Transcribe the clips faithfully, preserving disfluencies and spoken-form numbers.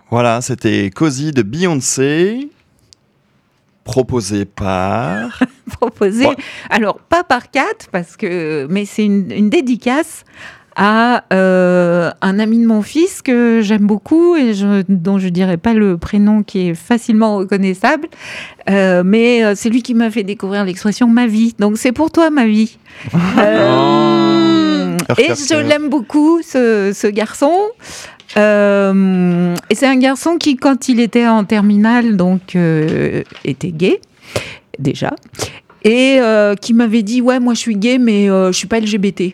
Voilà, c'était Cozy de Beyoncé, proposé par... proposé, Ouais. alors pas par Kat, parce que, mais c'est une, une dédicace à euh, un ami de mon fils que j'aime beaucoup et je, dont je ne dirai pas le prénom qui est facilement reconnaissable, euh, mais euh, c'est lui qui m'a fait découvrir l'expression ma vie. Donc c'est pour toi ma vie. Euh, Cœur, et cœur, je cœur. l'aime beaucoup ce, ce garçon. Euh, et c'est un garçon qui, quand il était en terminale, donc euh, était gay déjà, et euh, qui m'avait dit ouais moi je suis gay mais euh, je suis pas L G B T.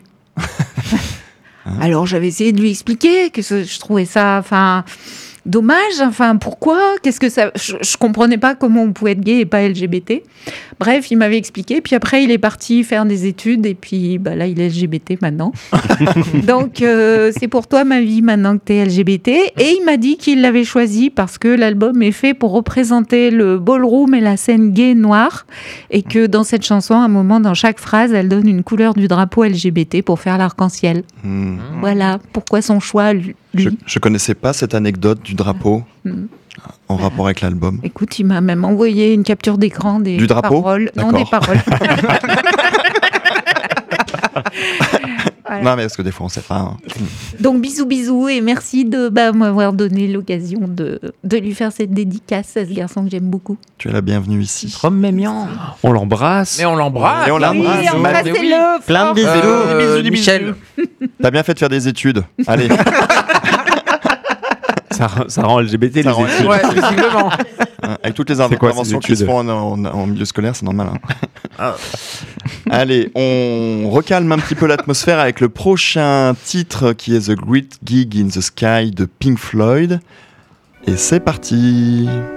Alors j'avais essayé de lui expliquer que ce- je trouvais ça, enfin, dommage. Enfin, pourquoi ? Qu'est-ce que ça ? Je, je comprenais pas comment on pouvait être gay et pas L G B T. Bref, il m'avait expliqué. Puis après, il est parti faire des études et puis bah là, il est L G B T maintenant. Donc euh, c'est pour toi ma vie maintenant que t'es L G B T. Et il m'a dit qu'il l'avait choisi parce que l'album est fait pour représenter le ballroom et la scène gay noire et que dans cette chanson, à un moment, dans chaque phrase, elle donne une couleur du drapeau L G B T pour faire l'arc-en-ciel. Hmm. Voilà pourquoi son choix, lui. Je, je connaissais pas cette anecdote du drapeau Mm. en rapport avec l'album. Écoute, il m'a même envoyé une capture d'écran des Du drapeau ? paroles. Non, D'accord. des paroles. Voilà. Non, mais parce que des fois, on sait pas. hein. Donc, bisous, bisous, et merci de bah, m'avoir donné l'occasion de, de lui faire cette dédicace à ce garçon que j'aime beaucoup. Tu es la bienvenue ici. Trop mignon. On l'embrasse. Mais on l'embrasse. Et on l'embrasse. Oui, Ma- embrassez-le Plein de fort. bisous. Euh, Des bisous, des Michel. T'as bien fait de faire des études. Allez. Ça, ça rend L G B T Ça les rend- études. Ouais, visiblement. Hein, avec toutes les C'est quoi, ces interventions qui se études font en, en- en milieu scolaire, c'est normal. hein. Allez, on recalme un petit peu l'atmosphère avec le prochain titre qui est The Great Gig in the Sky de Pink Floyd. Et c'est parti.